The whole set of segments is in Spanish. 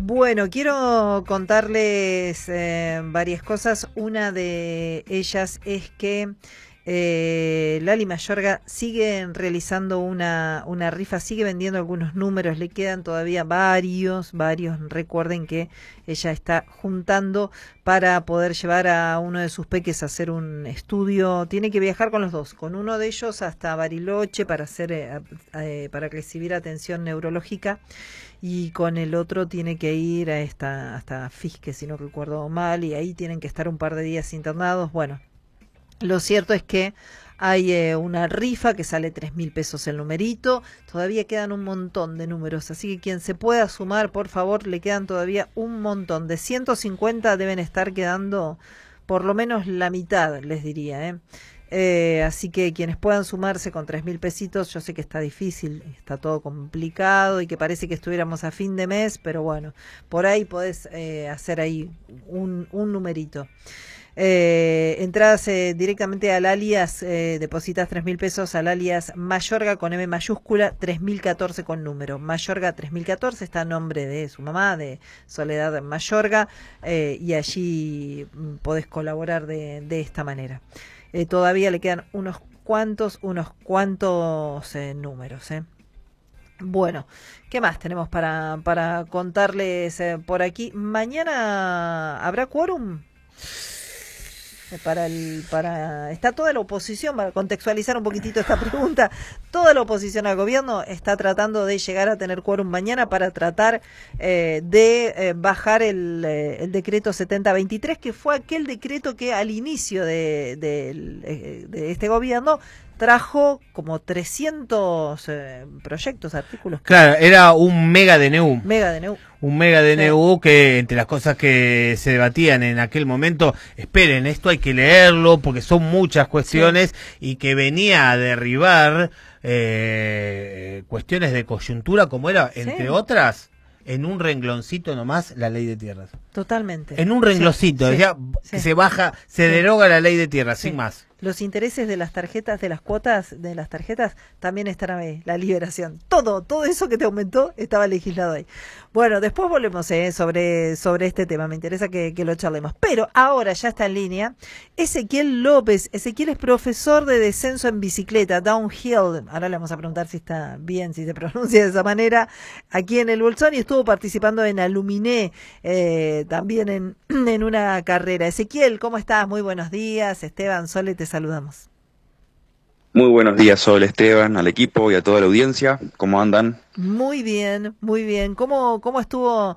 Bueno, quiero contarles varias cosas. Una de ellas es que Lali Mayorga sigue realizando una rifa, sigue vendiendo algunos números, le quedan todavía varios. Recuerden que ella está juntando para poder llevar a uno de sus peques a hacer un estudio. Tiene que viajar con los dos, con uno de ellos hasta Bariloche para hacer para recibir atención neurológica, y con el otro tiene que ir a hasta Fisque, si no recuerdo mal, y ahí tienen que estar un par de días internados. Bueno, lo cierto es que hay una rifa que sale 3.000 pesos el numerito. Todavía quedan un montón de números, así que quien se pueda sumar, por favor, le quedan todavía un montón. De 150 deben estar quedando por lo menos la mitad, les diría, así que quienes puedan sumarse con 3.000 pesitos, yo sé que está difícil, está todo complicado y que parece que estuviéramos a fin de mes, pero bueno, por ahí podés hacer ahí un numerito. Entras directamente al alias, depositas 3.000 pesos al alias Mayorga con M mayúscula 3014 con número. Mayorga 3014 está a nombre de su mamá, de Soledad Mayorga, y allí podés colaborar de esta manera. Todavía le quedan unos cuantos números. Bueno, ¿qué más tenemos para contarles por aquí? Mañana habrá quórum. Está toda la oposición, para contextualizar un poquitito esta pregunta, toda la oposición al gobierno está tratando de llegar a tener quórum mañana para tratar de bajar el decreto 7023, que fue aquel decreto que al inicio de este gobierno trajo como 300 proyectos, artículos. Claro, era un mega DNU. Un mega DNU, sí. Que entre las cosas que se debatían en aquel momento, esperen, esto hay que leerlo porque son muchas cuestiones, sí. Y que venía a derribar cuestiones de coyuntura, como era, entre otras, en un rengloncito nomás, la ley de tierras. Totalmente. En un rengloncito, sí, decía, sí. Se deroga la ley de tierras, sin más. Los intereses de las tarjetas, de las cuotas de las tarjetas, también estará ahí, la liberación. Todo eso que te aumentó estaba legislado ahí. Bueno, después volvemos sobre este tema, me interesa que lo charlemos. Pero ahora ya está en línea Ezequiel López. Ezequiel es profesor de descenso en bicicleta, downhill. Ahora le vamos a preguntar si está bien, si se pronuncia de esa manera, aquí en el Bolsón, y estuvo participando en Aluminé, también en una carrera. Ezequiel, ¿cómo estás? Muy buenos días. Esteban, Sole, te saludamos. Muy buenos días, Sol, Esteban, al equipo y a toda la audiencia. ¿Cómo andan? Muy bien, muy bien. ¿Cómo estuvo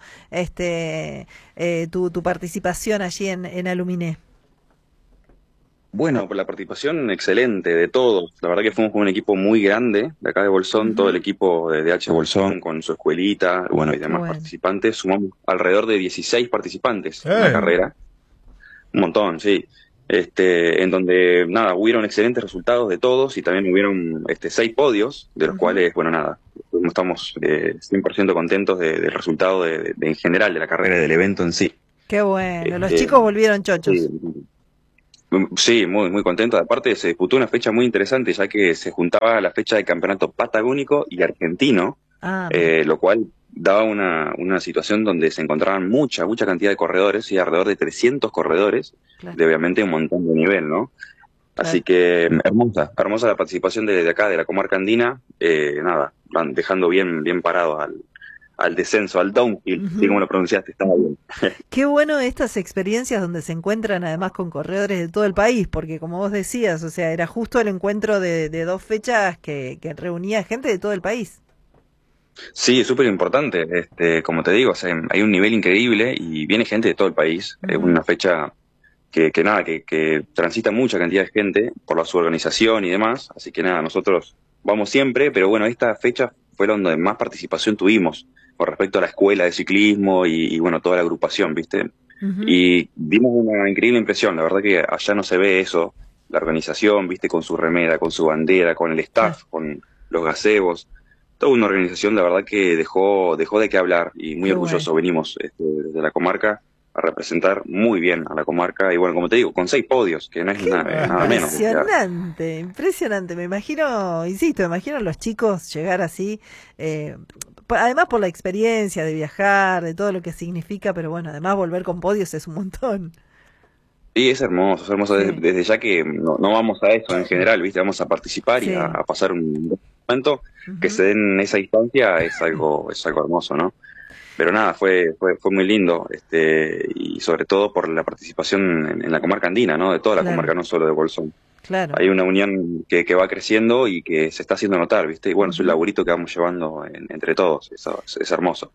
tu participación allí en Aluminé? Bueno, por la participación excelente de todos. La verdad que fuimos con un equipo muy grande de acá de Bolsón, todo el equipo de DH Bolsón con su escuelita, y demás participantes. Sumamos alrededor de 16 participantes en la carrera. Un montón, sí. En donde, hubieron excelentes resultados de todos y también hubieron 6 podios, de los cuales, estamos 100% contentos del resultado en general de la carrera, del evento en sí. Qué bueno, los chicos volvieron chochos. Sí, muy, muy contentos. Aparte, se disputó una fecha muy interesante, ya que se juntaba la fecha de campeonato patagónico y argentino, lo cual daba una situación donde se encontraban mucha cantidad de corredores, y alrededor de 300 corredores, de obviamente un montón de nivel, ¿no? Claro. Así que hermosa la participación de acá, de la comarca andina, van dejando bien parados al descenso, al downhill, así como lo pronunciaste, está muy bien. Qué bueno estas experiencias donde se encuentran además con corredores de todo el país, porque como vos decías, o sea, era justo el encuentro de 2 fechas que reunía gente de todo el país. Sí, es súper importante, como te digo, o sea, hay un nivel increíble y viene gente de todo el país. Es una fecha que transita mucha cantidad de gente por su organización y demás, así que nosotros vamos siempre, pero bueno, esta fecha fue donde más participación tuvimos con respecto a la escuela de ciclismo y toda la agrupación, ¿viste? Y vimos una increíble impresión, la verdad que allá no se ve eso, la organización, ¿viste? Con su remera, con su bandera, con el staff, con los gazebos. Toda una organización, la verdad que dejó de qué hablar, y muy orgulloso venimos desde la comarca a representar muy bien a la comarca, y bueno, como te digo, con 6 podios, que no es nada menos. Impresionante, impresionante, me imagino, insisto, me imagino a los chicos llegar así, además por la experiencia de viajar, de todo lo que significa, pero bueno, además volver con podios es un montón. Sí, es hermoso, sí. Desde ya que no vamos a eso en general, ¿viste? Vamos a participar y a pasar un momento que se den en esa instancia, es algo hermoso, ¿no? Pero nada, fue muy lindo, y sobre todo por la participación en la comarca andina, ¿no? De toda la comarca, no solo de Bolsón. Claro. Hay una unión que va creciendo y que se está haciendo notar, ¿viste? Y bueno, es un laburito que vamos llevando entre todos, es hermoso.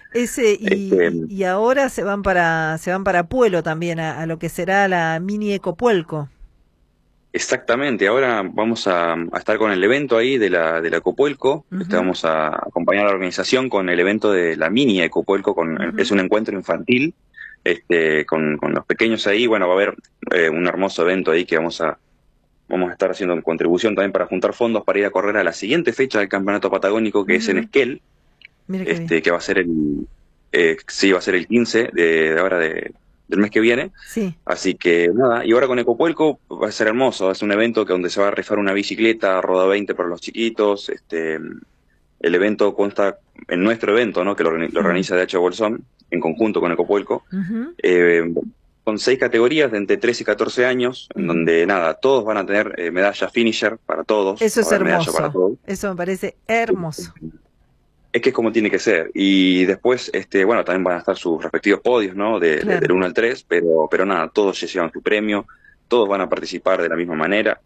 Y ahora se van para Puelo también, a lo que será la mini Ecopuelco. Exactamente, ahora vamos a estar con el evento ahí de la Ecopuelco. Vamos a acompañar a la organización con el evento de la mini Ecopuelco, es un encuentro infantil, con los pequeños ahí. Bueno, va a haber un hermoso evento ahí que vamos a estar haciendo contribución también para juntar fondos para ir a correr a la siguiente fecha del Campeonato Patagónico, que es en Esquel. Que va a ser va a ser el 15 del mes que viene. Sí. Así que nada, y ahora con Ecopuelco va a ser hermoso, es un evento donde se va a rifar una bicicleta, Roda 20 para los chiquitos. El evento consta en nuestro evento, ¿no? Que lo organiza DH Bolsón en conjunto con Ecopuelco. Con 6 categorías de entre 3 y 14 años, en donde nada, todos van a tener medalla finisher para todos. Eso es hermoso. Eso me parece hermoso. Es que es como tiene que ser. Y después, bueno, también van a estar sus respectivos podios, ¿no? Del 1 al 3, pero nada, todos se llevan su premio, todos van a participar de la misma manera.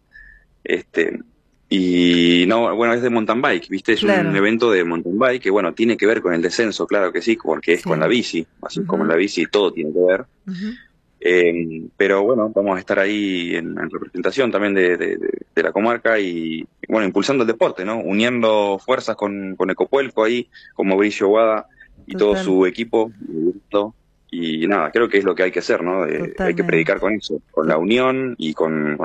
Y no, bueno, es de mountain bike, ¿viste? Es un evento de mountain bike que, bueno, tiene que ver con el descenso, claro que sí, porque es con la bici, así como en la bici todo tiene que ver. Pero bueno, vamos a estar ahí en representación también de la comarca y bueno, impulsando el deporte, ¿no? Uniendo fuerzas con Ecopuelco ahí, con Mauricio Guada y todo su equipo. Y nada, creo que es lo que hay que hacer, ¿no? Hay que predicar con eso, con la unión y con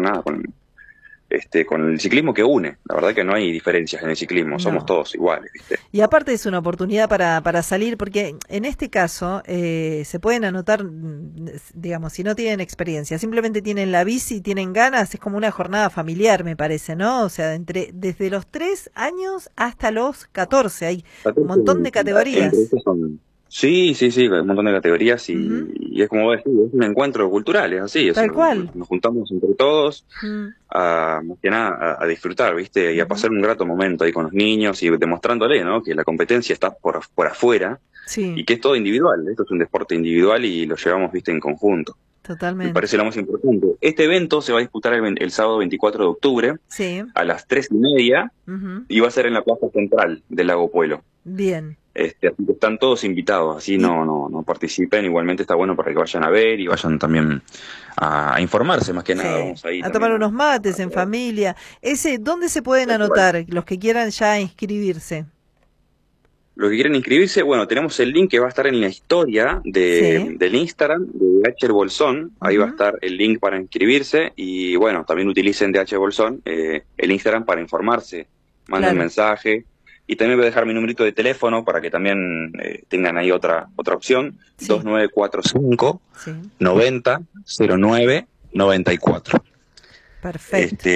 el ciclismo que une. La verdad que no hay diferencias en el ciclismo, somos todos iguales, ¿viste? Y aparte es una oportunidad para salir, porque en este caso se pueden anotar, digamos, si no tienen experiencia, simplemente tienen la bici y tienen ganas, es como una jornada familiar, me parece, ¿no? O sea, desde los 3 años hasta los 14, hay un montón de categorías. Sí, un montón de categorías y es como vos decís, es un encuentro cultural, es así. Tal cual. Nos juntamos entre todos más que nada a disfrutar, ¿viste? Y a pasar un grato momento ahí con los niños y demostrándole, ¿no? Que la competencia está por afuera y que es todo individual. Esto es un deporte individual y lo llevamos, ¿viste? En conjunto. Totalmente. Me parece lo más importante. Este evento se va a disputar el sábado 24 de octubre a las 3:30 y va a ser en la plaza central del Lago Puelo. Bien. Así que están todos invitados, así no participen, igualmente está bueno para que vayan a ver y vayan también a informarse más que nada. Vamos a tomar unos mates en familia. ¿Dónde se pueden anotar los que quieran ya inscribirse? Los que quieren inscribirse, bueno, tenemos el link que va a estar en la historia del Instagram de DH Bolsón, ahí va a estar el link para inscribirse y bueno, también utilicen DH Bolsón, el Instagram para informarse, manden mensaje. Y también voy a dejar mi numerito de teléfono para que también tengan ahí otra opción, 2945 90 09 94. Perfecto.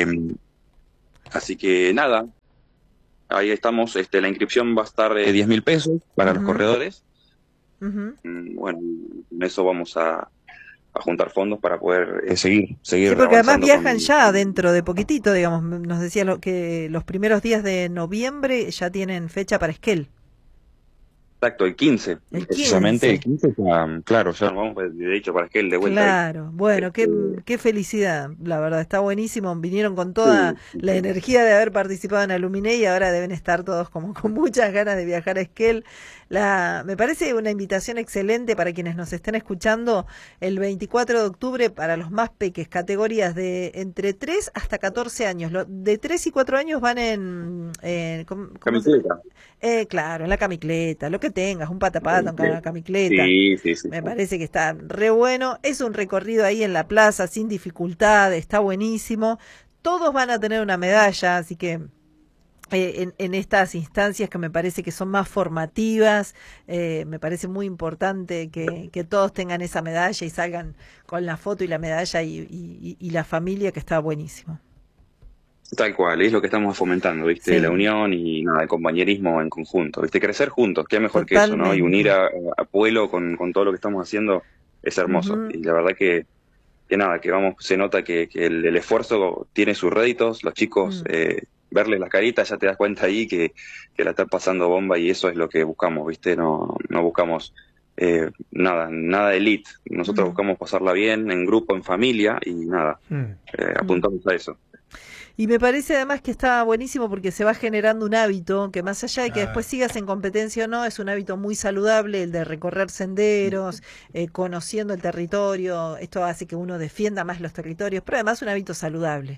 Así que nada, ahí estamos. La inscripción va a estar de 10.000 pesos para los corredores. Bueno, con eso vamos a juntar fondos para poder seguir. Sí, porque además viajan ya dentro de poquitito, digamos, nos decía que los primeros días de noviembre ya tienen fecha para Esquel. Exacto, el 15. Precisamente el 15, claro, ya nos vamos de hecho para Esquel de vuelta. Claro, bueno, qué felicidad, la verdad, está buenísimo. Vinieron con toda la energía de haber participado en Aluminé y ahora deben estar todos como con muchas ganas de viajar a Esquel. Me parece una invitación excelente para quienes nos estén escuchando el 24 de octubre para los más peques, categorías de entre 3 hasta 14 años. De 3 y 4 años van en camicleta. Claro, en la camicleta, lo que tengas, un patapata, una camicleta. Sí. Me parece que está re bueno. Es un recorrido ahí en la plaza sin dificultad, está buenísimo. Todos van a tener una medalla, así que en estas instancias que me parece que son más formativas. Me parece muy importante que todos tengan esa medalla y salgan con la foto y la medalla y la familia, que está buenísimo. Tal cual, es lo que estamos fomentando, ¿viste? Sí. La unión y nada, el compañerismo en conjunto, ¿viste? Crecer juntos, qué mejor Totalmente. Que eso, ¿no? Y unir a Puelo con todo lo que estamos haciendo es hermoso. Y la verdad que nada, que vamos, se nota que el esfuerzo tiene sus réditos, los chicos, verles las caritas, ya te das cuenta ahí que la están pasando bomba, y eso es lo que buscamos, ¿viste? No buscamos nada de elite, nosotros buscamos pasarla bien, en grupo, en familia, y nada, apuntamos a eso. Y me parece además que está buenísimo porque se va generando un hábito que, más allá de que después sigas en competencia o no, es un hábito muy saludable, el de recorrer senderos, conociendo el territorio. Esto hace que uno defienda más los territorios, pero además un hábito saludable.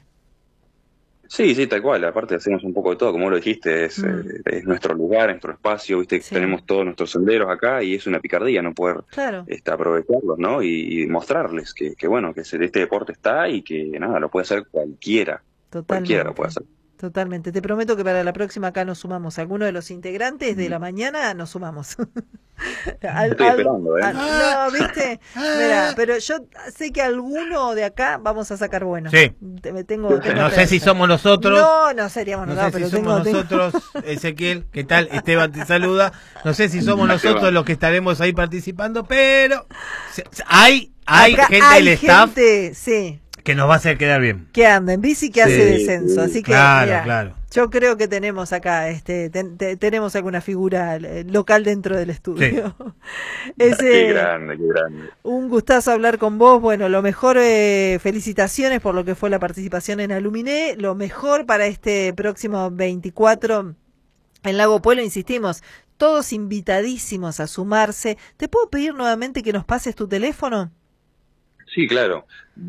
Sí, tal cual. Aparte hacemos un poco de todo, como lo dijiste, es nuestro lugar, nuestro espacio, viste, sí. Tenemos todos nuestros senderos acá, y es una picardía no poder aprovecharlos, ¿no? Y mostrarles que bueno, que este deporte está y que nada, lo puede hacer cualquiera. Totalmente. Cualquiera lo puede hacer. Totalmente. Te prometo que para la próxima acá nos sumamos. Alguno de los integrantes de la mañana nos sumamos. Estoy esperando, no, ¿viste? Mira, pero yo sé que alguno de acá vamos a sacar bueno. Sí. No sé si somos nosotros. No seríamos nosotros. No sé si somos nosotros, Ezequiel. ¿Qué tal? Esteban te saluda. No sé si somos nosotros los que estaremos ahí participando, pero hay gente del staff. Sí. Que nos va a hacer quedar bien. Que anda en bici, que hace descenso. Así que, claro. Yo creo que tenemos acá, tenemos alguna figura local dentro del estudio. Sí. Qué grande. Un gustazo hablar con vos. Bueno, lo mejor, felicitaciones por lo que fue la participación en Aluminé. Lo mejor para este próximo 24 en Lago Puelo, insistimos. Todos invitadísimos a sumarse. ¿Te puedo pedir nuevamente que nos pases tu teléfono? Sí, claro.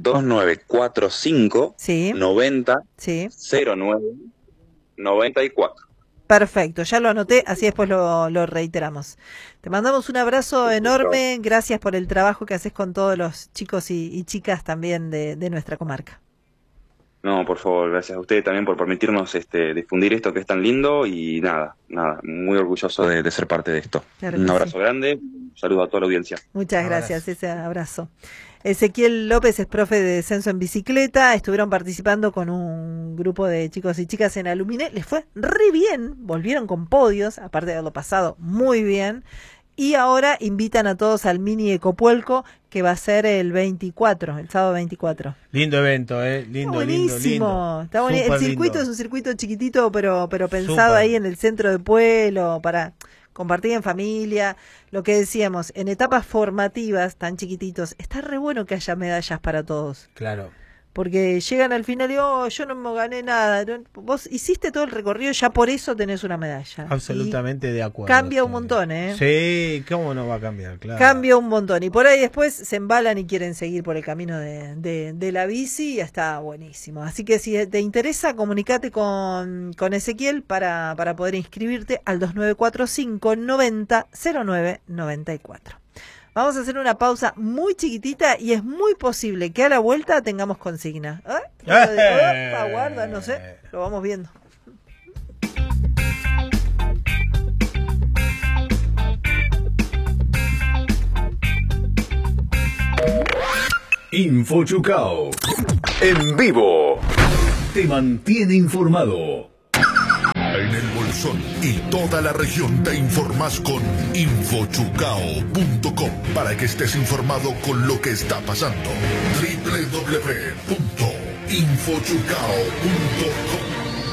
2945 90 09 94. Perfecto, ya lo anoté, así después lo reiteramos. Te mandamos un abrazo enorme, gracias por el trabajo que haces con todos los chicos y chicas también de nuestra comarca. No, por favor, gracias a ustedes también por permitirnos difundir esto que es tan lindo, y nada, muy orgulloso de ser parte de esto. Claro, un abrazo grande, un saludo a toda la audiencia. Muchas gracias, ese abrazo. Ezequiel López es profe de descenso en bicicleta, estuvieron participando con un grupo de chicos y chicas en Aluminé, les fue re bien, volvieron con podios, aparte de haberlo pasado muy bien, y ahora invitan a todos al mini Ecopuelco, que va a ser el sábado 24. Lindo evento, lindo, buenísimo. Lindo. Está bonito. El circuito lindo. Es un circuito chiquitito, pero pensado ahí en el centro de Puelo, para compartir en familia. Lo que decíamos, en etapas formativas tan chiquititos, está re bueno que haya medallas para todos. Claro. Porque llegan al final y yo no me gané nada. Vos hiciste todo el recorrido, ya por eso tenés una medalla. Absolutamente de acuerdo. Cambia un montón, Sí, ¿cómo no va a cambiar? Claro. Cambia un montón. Y por ahí después se embalan y quieren seguir por el camino de la bici, y está buenísimo. Así que si te interesa, comunicate con Ezequiel para poder inscribirte al 2945 90 09 94. Vamos a hacer una pausa muy chiquitita y es muy posible que a la vuelta tengamos consigna. Guarda, no sé, lo vamos viendo. InfoChucao en vivo te mantiene informado. En el Bolsón y toda la región te informas con infochucao.com para que estés informado con lo que está pasando. www.infochucao.com.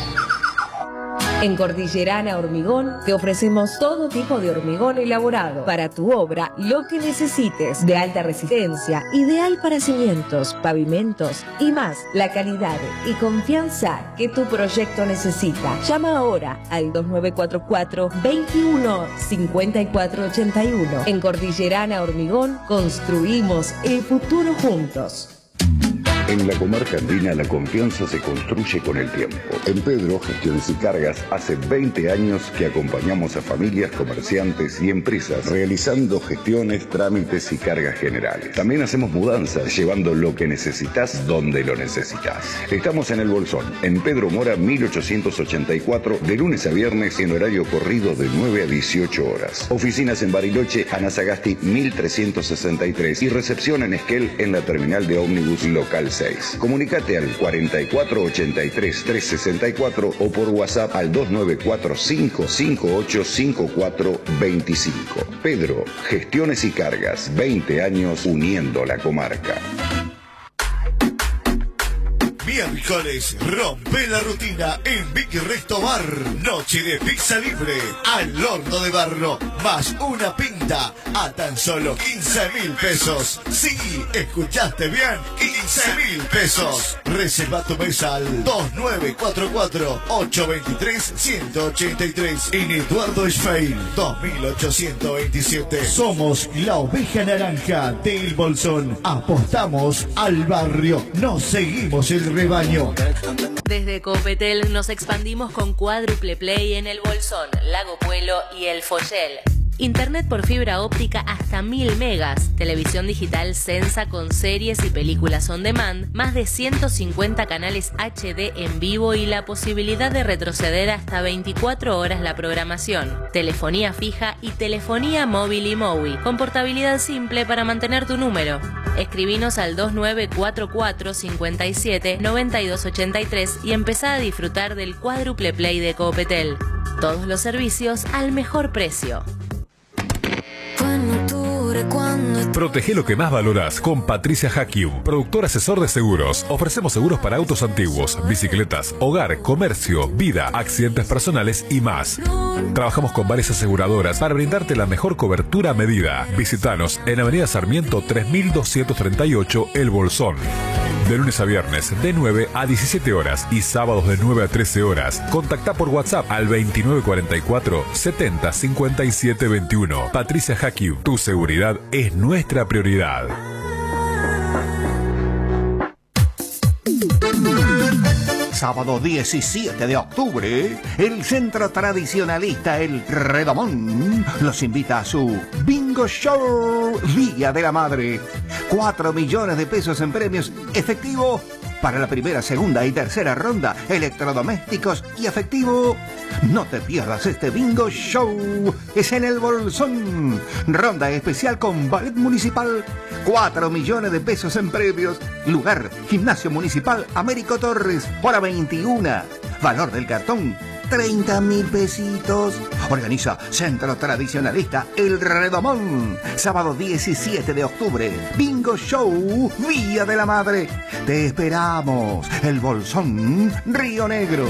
En Cordillerana Hormigón te ofrecemos todo tipo de hormigón elaborado para tu obra, lo que necesites, de alta resistencia, ideal para cimientos, pavimentos y más, la calidad y confianza que tu proyecto necesita. Llama ahora al 2944 21 54 81. En Cordillerana Hormigón construimos el futuro juntos. En la comarca andina la confianza se construye con el tiempo. En Pedro Gestiones y Cargas hace 20 años que acompañamos a familias, comerciantes y empresas realizando gestiones, trámites y cargas generales. También hacemos mudanzas, llevando lo que necesitas donde lo necesitas. Estamos en El Bolsón, en Pedro Mora 1884, de lunes a viernes en horario corrido de 9 a 18 horas. Oficinas en Bariloche, Ana Sagasti 1363 y recepción en Esquel en la terminal de ómnibus local 6. Comunicate al 4483-364 o por WhatsApp al 2945585425. Pedro, Gestiones y Cargas, 20 años uniendo la comarca. Miércoles, rompe la rutina en Big Resto Bar. Noche de pizza libre al horno de barro, más una pinta a tan solo 15.000 pesos. Sí, escuchaste bien, 15.000 pesos. Reserva tu mesa al 2944-823-183 en Eduardo Schfeil 2827. Somos la oveja naranja del Bolsón. Apostamos al barrio. Nos seguimos el rebaño. Desde Copetel nos expandimos con cuádruple play en El Bolsón, Lago Puelo y El Follel. Internet por fibra óptica hasta 1000 megas, televisión digital Sensa con series y películas on demand, más de 150 canales HD en vivo y la posibilidad de retroceder hasta 24 horas la programación, telefonía fija y telefonía móvil y MOWI, con portabilidad simple para mantener tu número. Escribinos al 2944-57-9283 y empezá a disfrutar del cuádruple play de Copetel. Todos los servicios al mejor precio. Protege lo que más valoras con Patricia Hakium, productor asesor de seguros. Ofrecemos seguros para autos antiguos, bicicletas, hogar, comercio, vida, accidentes personales y más. Trabajamos con varias aseguradoras para brindarte la mejor cobertura a medida. Visítanos en Avenida Sarmiento 3238, El Bolsón. De lunes a viernes, de 9 a 17 horas y sábados de 9 a 13 horas. Contactá por WhatsApp al 2944 70 57 21. Patricia Hakium, tu seguridad es nuestra prioridad. Sábado 17 de octubre, el Centro Tradicionalista El Redomón los invita a su Bingo Show Día de la Madre. 4 millones de pesos en premios efectivo para la primera, segunda y tercera ronda, electrodomésticos y efectivo. No te pierdas este Bingo Show. Es en El Bolsón. Ronda especial con Ballet Municipal. 4 millones de pesos en premios. Lugar, Gimnasio Municipal Américo Torres. Hora 21. Valor del cartón, 30.000 pesitos. Organiza Centro Tradicionalista El Redomón. Sábado 17 de octubre. Bingo Show Día de la Madre. Te esperamos. El Bolsón, Río Negro.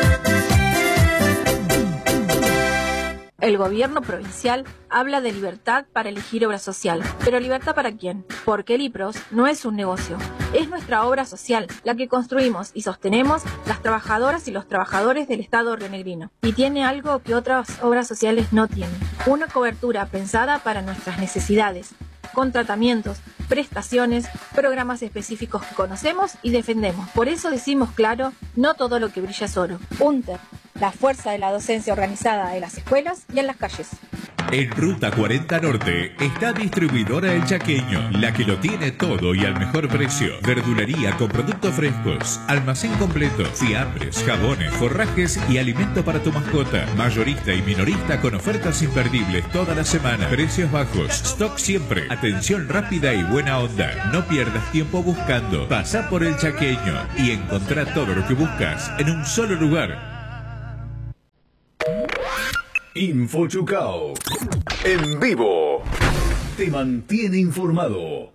El gobierno provincial habla de libertad para elegir obra social. ¿Pero libertad para quién? Porque el IPROS no es un negocio. Es nuestra obra social, la que construimos y sostenemos las trabajadoras y los trabajadores del Estado rionegrino. Y tiene algo que otras obras sociales no tienen. Una cobertura pensada para nuestras necesidades, con tratamientos, prestaciones, programas específicos que conocemos y defendemos. Por eso decimos claro, no todo lo que brilla es oro. UNTER, la fuerza de la docencia organizada en las escuelas y en las calles. En Ruta 40 Norte está Distribuidora El Chaqueño, la que lo tiene todo y al mejor precio. Verdulería con productos frescos, almacén completo, fiambres, jabones, forrajes y alimento para tu mascota. Mayorista y minorista con ofertas imperdibles toda la semana. Precios bajos, stock siempre, atención rápida y buena onda. No pierdas tiempo buscando. Pasá por El Chaqueño y encontrá todo lo que buscas en un solo lugar. Info Chucao. En vivo. Te mantiene informado.